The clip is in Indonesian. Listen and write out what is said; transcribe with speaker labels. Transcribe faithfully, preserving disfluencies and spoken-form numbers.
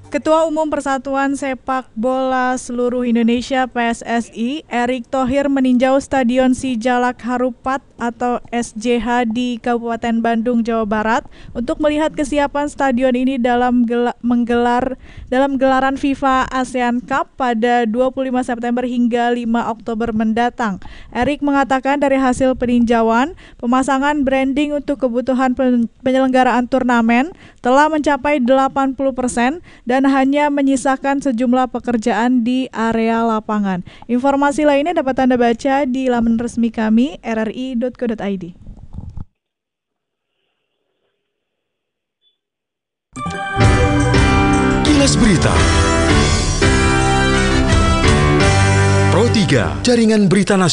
Speaker 1: Ketua Umum Persatuan Sepak Bola Seluruh Indonesia P S S I, Erick Thohir meninjau Stadion Sijalak Harupat atau S J H di Kabupaten Bandung, Jawa Barat untuk melihat kesiapan stadion ini dalam gel- menggelar dalam gelaran FIFA ASEAN Cup pada dua puluh lima September hingga lima Oktober mendatang. Erick mengatakan dari hasil peninjauan, pemasangan branding untuk kebutuhan penyelenggaraan turnamen telah mencapai delapan puluh persen dan hanya menyisakan sejumlah pekerjaan di area lapangan. Informasi lainnya dapat Anda baca di laman resmi kami r r i dot co dot i d.
Speaker 2: Kilas Berita Pro tiga, Jaringan Berita Nasional.